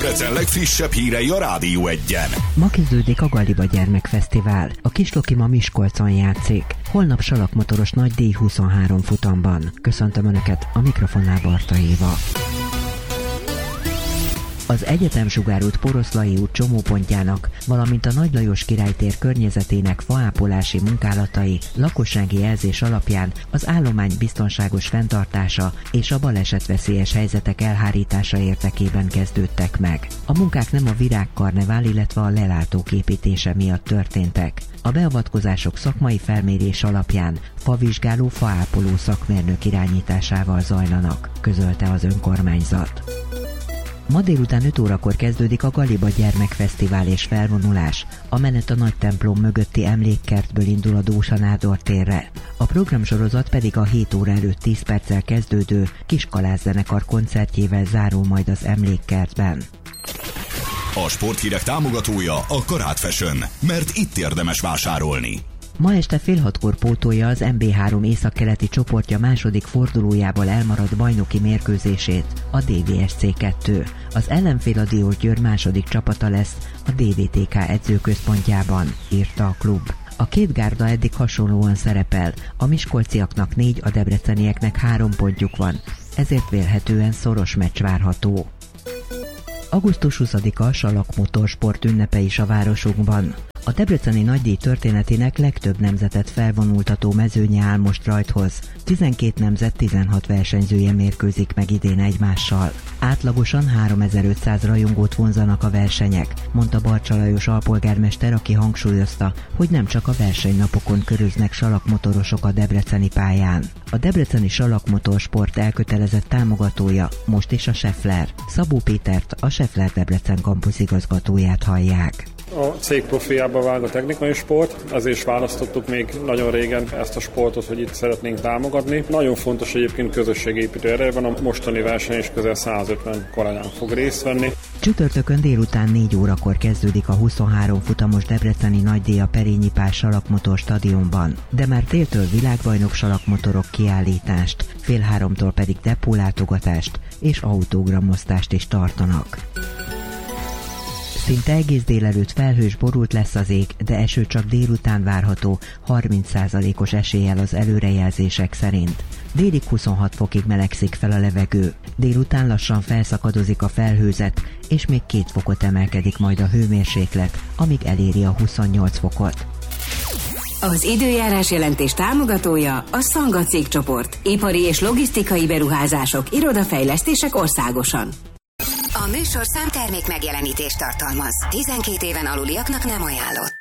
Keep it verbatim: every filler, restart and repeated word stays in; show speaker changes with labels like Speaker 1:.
Speaker 1: Debrecen legfrissebb hírei a Rádió Egyen.
Speaker 2: Ma kezdődik a Galiba Gyermekfesztivál. A Kisloki ma Miskolcon játszik. Holnap salakmotoros nagy díj huszonhárom futamban. Köszöntöm Önöket, a mikrofonnál Barta Éva. Az Egyetemsugárút Poroszlai út csomópontjának, valamint a Nagy Lajos Király tér környezetének faápolási munkálatai lakossági jelzés alapján az állomány biztonságos fenntartása és a balesetveszélyes helyzetek elhárítása érdekében kezdődtek meg. A munkák nem a virágkarnevál, illetve a lelátók építése miatt történtek. A beavatkozások szakmai felmérés alapján favizsgáló, faápoló szakmérnök irányításával zajlanak, közölte az önkormányzat. Ma délután öt órakor kezdődik a Galiba Gyermekfesztivál és felvonulás. A menet a nagy templom mögötti emlékkertből indul a Dósa Nádor térre. A programsorozat pedig a hét óra előtt tíz perccel kezdődő Kiskalász zenekar koncertjével zárul majd az emlékkertben.
Speaker 1: A sporthírek támogatója a Karát Fashion, mert itt érdemes vásárolni.
Speaker 2: Ma este fél hatkor pótolja az em bé három északkeleti csoportja második fordulójával elmaradt bajnoki mérkőzését a dé vé es cé kettő. Az ellenfél a Diós Győr második csapata lesz a dé vé té ká edzőközpontjában, írta a klub. A két gárda eddig hasonlóan szerepel, a miskolciaknak négy, a debrecenieknek három pontjuk van, ezért vélhetően szoros meccs várható. augusztus huszadika a salakmotorsport ünnepe is a városunkban. A debreceni nagydíj történetének legtöbb nemzetet felvonultató mezőnye áll most rajthoz. tizenkét nemzet tizenhat versenyzője mérkőzik meg idén egymással. Átlagosan háromezer-ötszáz rajongót vonzanak a versenyek, mondta Barcsa Lajos alpolgármester, aki hangsúlyozta, hogy nem csak a versenynapokon köröznek salakmotorosok a debreceni pályán. A debreceni salakmotorsport elkötelezett támogatója most is a Schaeffler. Szabó Pétert, a Schaeffler Debrecen kampusz igazgatóját hallják.
Speaker 3: A cég profiába vág a technikai sport, ezért is választottuk még nagyon régen ezt a sportot, hogy itt szeretnénk támogatni. Nagyon fontos egyébként közösségépítő ereje van, a mostani verseny is közel százötven kollégánk fog részt venni.
Speaker 2: Csütörtökön délután négy órakor kezdődik a huszonhárom futamos debreceni nagydíj a Perényi Pál salakmotor stadionban, de már déltől világbajnok salakmotorok kiállítást, fél háromtól pedig depólátogatást és autógramosztást is tartanak. Szinte egész délelőtt felhős, borult lesz az ég, de eső csak délután várható, harminc százalékos eséllyel az előrejelzések szerint. Délig huszonhat fokig melegszik fel a levegő. Délután lassan felszakadozik a felhőzet, és még két fokot emelkedik majd a hőmérséklet, amíg eléri a huszonnyolc fokot.
Speaker 4: Az időjárás jelentés támogatója a Szanga cégcsoport. Ipari és logisztikai beruházások, irodafejlesztések országosan.
Speaker 5: A műsor számtermék megjelenítést tartalmaz. tizenkét éven aluliaknak nem ajánlott.